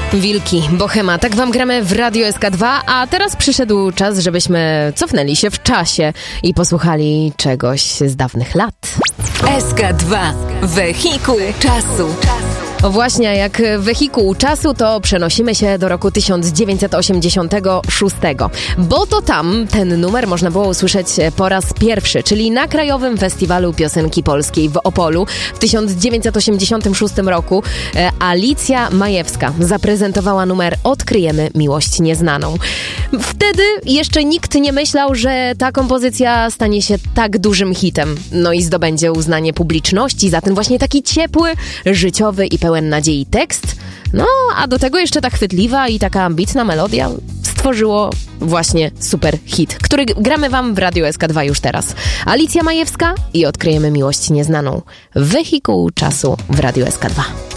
Wilki, Bohema, tak wam gramy w Radio SK2, a teraz przyszedł czas, żebyśmy cofnęli się w czasie i posłuchali czegoś z dawnych lat. SK2, wehikuł czasu. O właśnie, jak wehikuł czasu, to przenosimy się do roku 1986, bo to tam ten numer można było usłyszeć po raz pierwszy, czyli na Krajowym Festiwalu Piosenki Polskiej w Opolu w 1986 roku. Alicja Majewska zaprezentowała numer Odkryjemy miłość nieznaną. Wtedy jeszcze nikt nie myślał, że ta kompozycja stanie się tak dużym hitem, no i zdobędzie uznanie publiczności za ten właśnie taki ciepły, życiowy i pełen nadziei tekst, no a do tego jeszcze ta chwytliwa i taka ambitna melodia stworzyło właśnie super hit, który gramy wam w Radio SK2 już teraz. Alicja Majewska i Odkryjemy miłość nieznaną. Wehikuł czasu w Radio SK2.